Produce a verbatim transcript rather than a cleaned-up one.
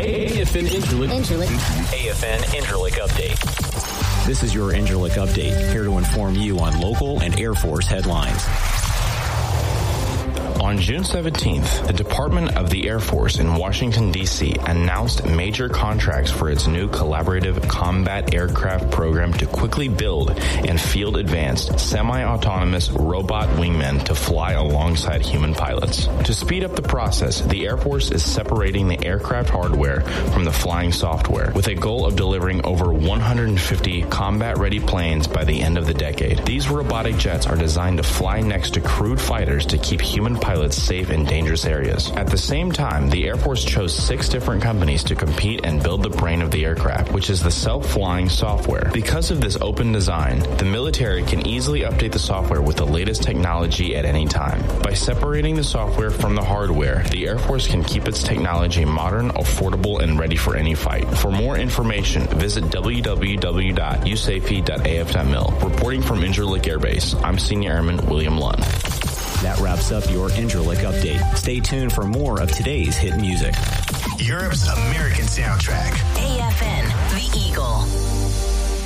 A F N Incirlik. Incirlik. A F N Incirlik Update. This is your Incirlik Update, here to inform you on local and Air Force headlines. On June seventeenth, the Department of the Air Force in Washington, D C announced major contracts for its new Collaborative Combat Aircraft program to quickly build and field advanced semi-autonomous robot wingmen to fly alongside human pilots. To speed up the process, the Air Force is separating the aircraft hardware from the flying software, with a goal of delivering over one hundred fifty combat-ready planes by the end of the decade. These robotic jets are designed to fly next to crewed fighters to keep human pilots safe in dangerous areas. At the same time, the Air Force chose six different companies to compete and build the brain of the aircraft, which is the self-flying software. Because of this open design, the military can easily update the software with the latest technology at any time. By separating the software from the hardware, the Air Force can keep its technology modern, affordable, and ready for any fight. For more information, visit w w w dot u s a f e dot a f dot mil. Reporting from Incirlik Air Base, I'm Senior Airman William Lund. That wraps up your Incirlik Update. Stay tuned for more of today's hit music. Europe's American soundtrack. A F N, The Eagle.